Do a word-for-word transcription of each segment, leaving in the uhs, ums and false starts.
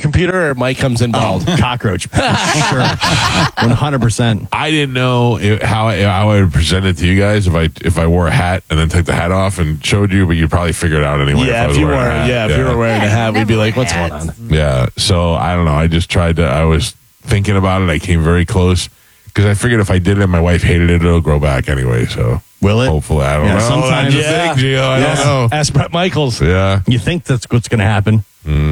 computer or Mike comes in bald? Oh, cockroach. Sure. one hundred percent. I didn't know if, how, I, how I would present it to you guys if I if I wore a hat and then took the hat off and showed you, but you'd probably figure it out anyway. Yeah, if, I was if you were, wearing a hat. yeah, if yeah. you were wearing a hat, we'd be like, "What's going hats. on?" Yeah, so I don't know. I just tried to. I was thinking about it. I came very close because I figured if I did it, and my wife hated it, it'll grow back anyway. So Will it? hopefully, I don't Yeah, know. sometimes- That's the Yeah. thing, Gio. I Yeah. don't know. Ask Brett Michaels. Yeah, You think that's what's going to happen?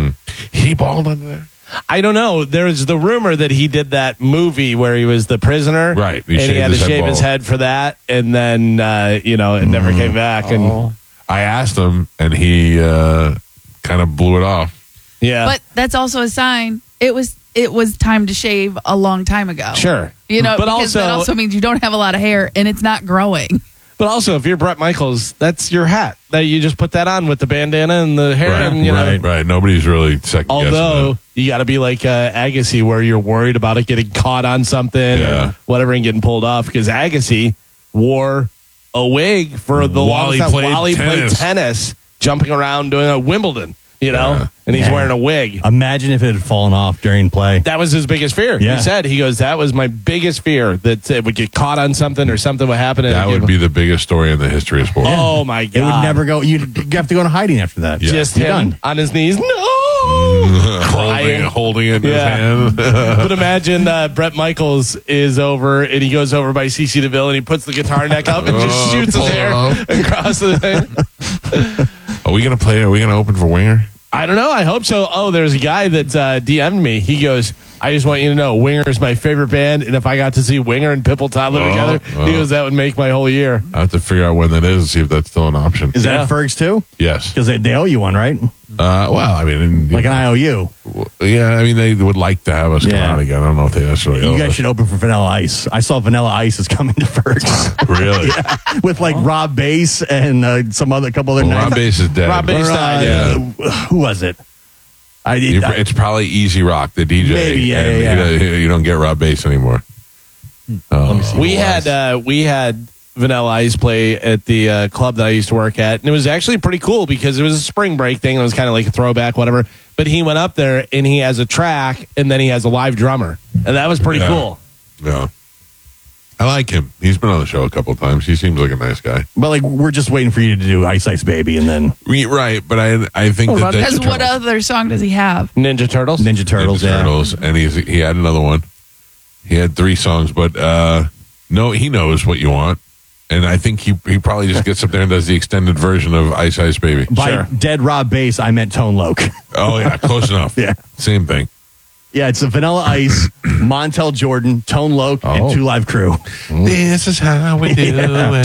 he bald under there. I don't know. There's the rumor that he did that movie where he was the prisoner, Right. He and he shaved had to his head shave his bald. head for that, and then uh, you know it never came back. And I asked him, and he uh, kind of blew it off. yeah, But that's also a sign. It was it was time to shave a long time ago. sure, You know, but because also, that also means you don't have a lot of hair and it's not growing. but also, if you're Brett Michaels, that's your hat. That you just put that on with the bandana and the hair, Right, and you know. right, right. Nobody's really second guessing Although it. you got to be like uh, Agassi, where you're worried about it getting caught on something Yeah. or whatever and getting pulled off, because Agassi wore a wig for the While longest he time played while he played tennis. tennis, jumping around doing a Wimbledon, you know, Yeah. and he's Yeah. wearing a wig. Imagine if it had fallen off during play. That was his biggest fear. Yeah. He said, he goes, that was my biggest fear, that it would get caught on something or something would happen. and That it'd would give- be the biggest story in the history of sports. Oh my God. It would never go. You'd you have to go into hiding after that. Yeah. Just You're him done. on his knees. No. holding, Crying. holding it in Yeah. his hand. But imagine uh, Brett Michaels is over and he goes over by C C DeVille and he puts the guitar neck up and just Oh, shoots his pull it hair off. across the thing. Are we gonna play? Are we gonna open for Winger? I don't know. I hope so. Oh, there's a guy that uh, D M'd me. He goes, I just want you to know, Winger is my favorite band. And if I got to see Winger and Pipple Toddler Oh, together, oh. he goes, that would make my whole year. I have to figure out when that is and see if that's still an option. Is Yeah. that Fergs too? Yes. Because they, they owe you one, right? Uh, well, I mean, Like an I O U. yeah, I mean, they would like to have us come Yeah. out again. I don't know if they necessarily. You owe guys us. should open for Vanilla Ice. I saw Vanilla Ice is coming to Fergs really. with like Rob Bass and uh, some other couple other Well, Rob nights. Bass is dead. Rob Bass Or, uh, died, yeah. Who was it? I, You- I it's probably Easy Rock, the D J. Maybe, yeah, and yeah, You, don't, you don't get Rob Bass anymore. Oh, We had uh, we had Vanilla Ice play at the uh, club that I used to work at, and it was actually pretty cool because it was a spring break thing. It was kind of like a throwback, whatever. But he went up there and he has a track, and then he has a live drummer, and that was pretty Yeah. cool. Yeah. I like him. He's been on the show a couple of times. He seems like a nice guy. but like we're just waiting for you to do Ice Ice Baby and then We- Right, but I I think Oh, that Because the what other song does he have? Ninja Turtles. Ninja Turtles. Ninja yeah. Turtles, and he's he had another one. He had three songs, but uh, no, he knows what you want, and I think he he probably just gets up there and does the extended version of Ice Ice Baby. By Sure. Dead Rob Bass, I meant Tone Loc. Oh yeah, close enough. Yeah. Same thing. Yeah, it's a Vanilla Ice, Montel Jordan, Tone Loc, Oh. and Two Live Crew. This is how we do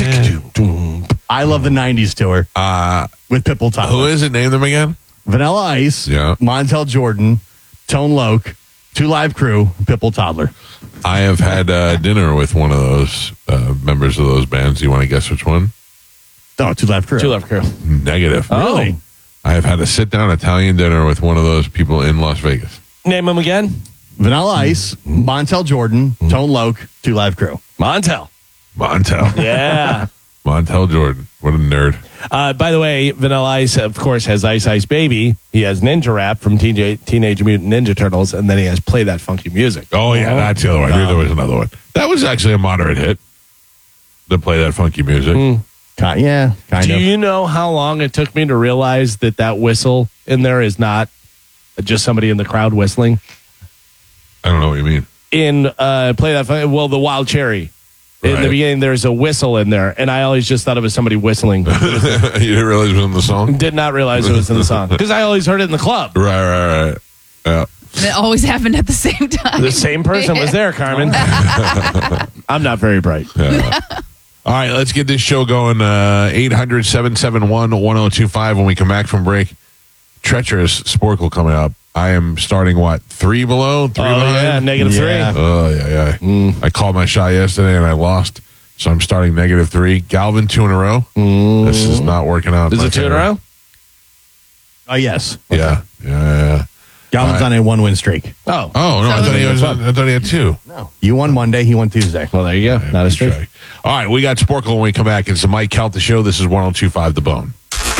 it. I love the nineties tour Uh, with Pitbull who Tyler. is it? Name them again. Vanilla Ice, Yeah. Montel Jordan, Tone Loc, Two Live Crew, Pitbull Toddler. I have had uh, dinner with one of those uh, members of those bands. Do you want to guess which one? Oh, Two Live Crew. Two Left Crew. Negative. Really? I have had a sit down Italian dinner with one of those people in Las Vegas. Name him again. Vanilla Ice, Montel Jordan, Tone Loc, Two Live Crew. Montel. Montel. Yeah. Montel Jordan. What a nerd. Uh, by the way, Vanilla Ice, of course, has Ice Ice Baby. He has Ninja Rap from T J, Teenage Mutant Ninja Turtles, and then he has Play That Funky Music. Oh, yeah, that's the other one. I knew there was another one. That was actually a moderate hit to play that funky music. Mm. Ki- yeah, kind Do of. you know how long it took me to realize that that whistle in there is not just somebody in the crowd whistling? I don't know what you mean. In uh, Play That Funky, well, the Wild Cherry. In Right. the beginning, there's a whistle in there, and I always just thought it was somebody whistling. You didn't realize it was in the song? Did not realize it was in the song because I always heard it in the club. Right, right, right. Yeah. And it always happened at the same time. The same person was there, Carmen. I'm not very bright. All right, let's get this show going. Uh, eight hundred, seven seven one, one oh two five when we come back from break. Treacherous Sporkle coming up. I am starting, what, three below? Three Oh, behind? yeah, negative Yeah. three. Oh, yeah, yeah. I called my shot yesterday and I lost. So I'm starting negative three. Galvin, two in a row. This is not working out. Is my it two in a favor. row? Oh, yes. Yeah, yeah, yeah. Galvin's All on a one win streak. Oh. Oh, no, I thought, he was, I thought he had two. No. You won Monday, he won Tuesday. Well, there you go. Not a streak. All right, we got Sporkle when we come back. It's the Mike Calta Show. This is one oh two five The Bone.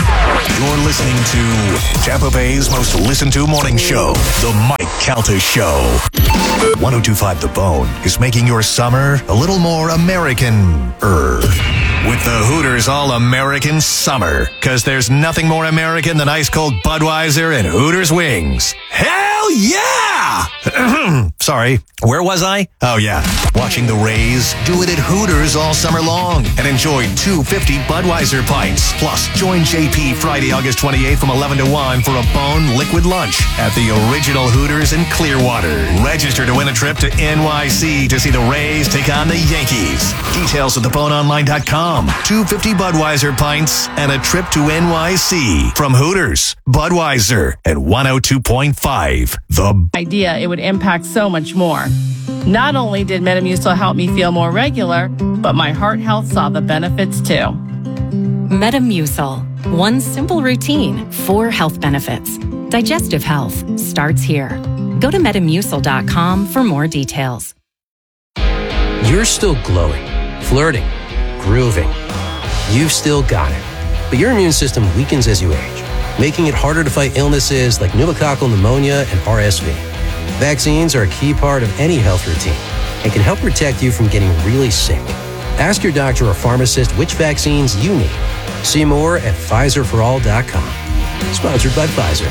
You're listening to Tampa Bay's most listened to morning show, The Mike Calta Show. ten twenty-five The Bone is making your summer a little more American-er. With the Hooters All-American Summer. Because there's nothing more American than ice-cold Budweiser and Hooters wings. Hell yeah! Sorry, where was I? Oh, yeah. Watching the Rays do it at Hooters all summer long. And enjoy two fifty Budweiser pints. Plus, join J P Friday, August twenty-eighth from eleven to one for a Bone liquid lunch at the original Hooters in Clearwater. Register to win a trip to N Y C to see the Rays take on the Yankees. Details at the bone online dot com. two fifty Budweiser pints and a trip to N Y C from Hooters, Budweiser, and one oh two point five. The idea it would impact so much more. Not only did Metamucil help me feel more regular, but my heart health saw the benefits too. Metamucil. One simple routine, four health benefits. Digestive health starts here. Go to metamucil dot com for more details. You're still glowing, flirting, grooving. You've still got it. But your immune system weakens as you age, making it harder to fight illnesses like pneumococcal pneumonia and R S V. Vaccines are a key part of any health routine and can help protect you from getting really sick. Ask your doctor or pharmacist which vaccines you need. See more at Pfizer for all dot com. Sponsored by Pfizer.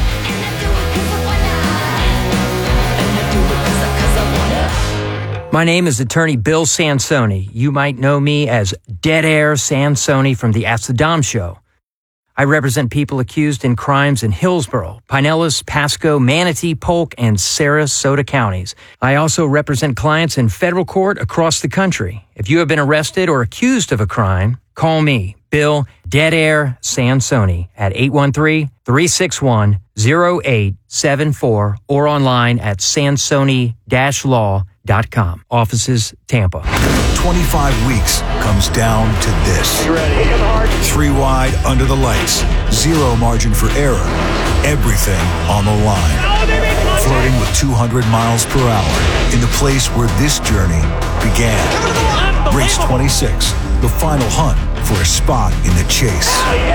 My name is Attorney Bill Sansoni. You might know me as Dead Air Sansoni from the Ask the Dom Show. I represent people accused in crimes in Hillsborough, Pinellas, Pasco, Manatee, Polk, and Sarasota counties. I also represent clients in federal court across the country. If you have been arrested or accused of a crime, call me, Bill Dead Air Sansoni, at eight one three, three six one, zero eight seven four or online at sansoni dash law dot com. Offices, Tampa. twenty-five weeks comes down to this. You ready? Three wide under the lights. Zero margin for error. Everything on the line. Flirting with two hundred miles per hour in the place where this journey began. Race twenty-six, the final hunt for a spot in the chase.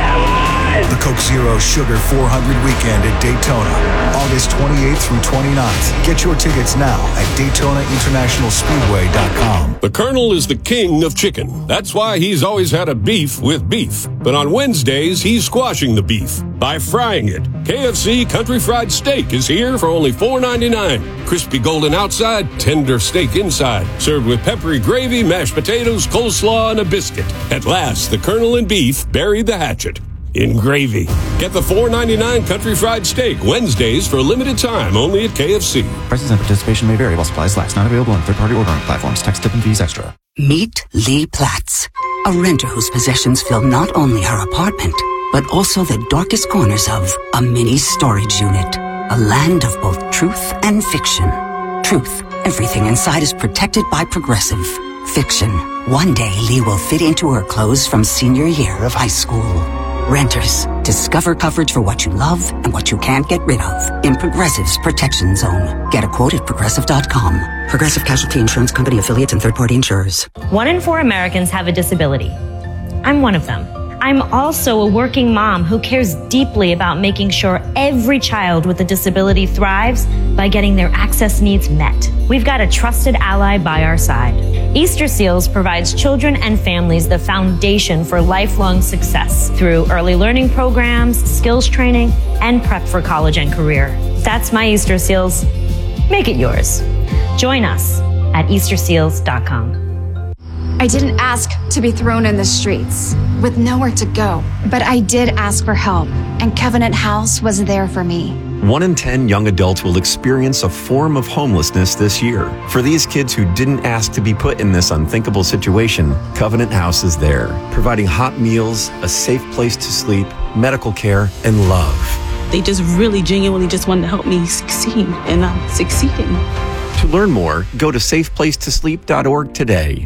The Coke Zero Sugar four hundred weekend at Daytona, August twenty-eighth through twenty-ninth. Get your tickets now at Daytona International Speedway dot com. The Colonel is the king of chicken. That's why he's always had a beef with beef. But on Wednesdays, he's squashing the beef by frying it. K F C Country Fried Steak is here for only four ninety-nine. Crispy golden outside, tender steak inside. Served with peppery gravy, mashed potatoes, coleslaw, and a biscuit. At last, the Colonel and beef buried the hatchet in gravy. Get the four ninety-nine Country Fried Steak Wednesdays for a limited time only at K F C. Prices and participation may vary while supplies last. Not available on third-party ordering platforms. Tax, tip, and fees extra. Meet Lee Platts, a renter whose possessions fill not only her apartment, but also the darkest corners of a mini storage unit. A land of both truth and fiction. Truth, everything inside is protected by Progressive. Fiction, one day Lee will fit into her clothes from senior year of high school. Renters, discover coverage for what you love and what you can't get rid of in Progressive's Protection Zone. Get a quote at progressive dot com. Progressive Casualty Insurance Company affiliates and third-party insurers. One in four Americans have a disability. I'm one of them. I'm also a working mom who cares deeply about making sure every child with a disability thrives by getting their access needs met. We've got a trusted ally by our side. Easter Seals provides children and families the foundation for lifelong success through early learning programs, skills training, and prep for college and career. That's my Easter Seals. Make it yours. Join us at easter seals dot com. I didn't ask to be thrown in the streets with nowhere to go, but I did ask for help, and Covenant House was there for me. One in ten young adults will experience a form of homelessness this year. For these kids who didn't ask to be put in this unthinkable situation, Covenant House is there, providing hot meals, a safe place to sleep, medical care, and love. They just really genuinely just wanted to help me succeed, and I'm succeeding. To learn more, go to safe place to sleep dot org today.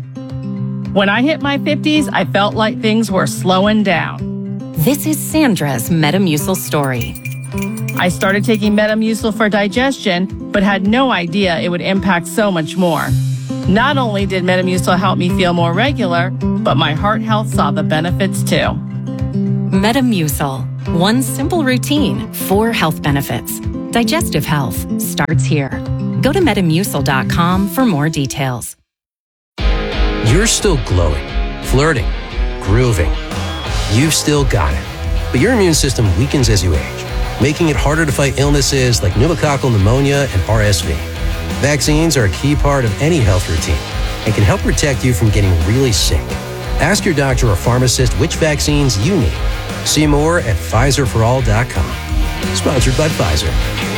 When I hit my fifties, I felt like things were slowing down. This is Sandra's Metamucil story. I started taking Metamucil for digestion, but had no idea it would impact so much more. Not only did Metamucil help me feel more regular, but my heart health saw the benefits too. Metamucil. One simple routine, four health benefits. Digestive health starts here. Go to metamucil dot com for more details. You're still glowing, flirting, grooving. You've still got it. But your immune system weakens as you age, making it harder to fight illnesses like pneumococcal pneumonia and R S V. Vaccines are a key part of any health routine and can help protect you from getting really sick. Ask your doctor or pharmacist which vaccines you need. See more at Pfizer for all dot com. Sponsored by Pfizer.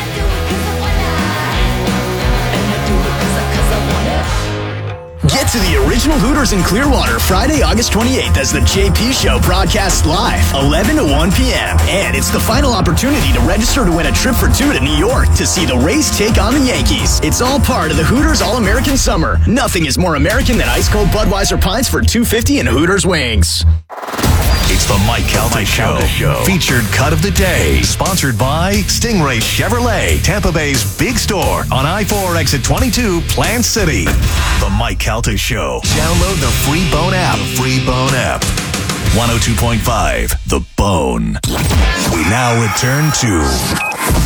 Get to the original Hooters in Clearwater Friday, August twenty-eighth as the J P Show broadcasts live, eleven to one p.m. And it's the final opportunity to register to win a trip for two to New York to see the Rays take on the Yankees. It's all part of the Hooters All-American Summer. Nothing is more American than ice-cold Budweiser pints for two dollars and fifty cents and Hooters wings. It's the Mike Calta Show. Show. Featured cut of the day. Sponsored by Stingray Chevrolet, Tampa Bay's big store on I four exit twenty-two, Plant City. The Mike Calta Show. Download the free Bone app. The free Bone app. one oh two point five The Bone. We now return to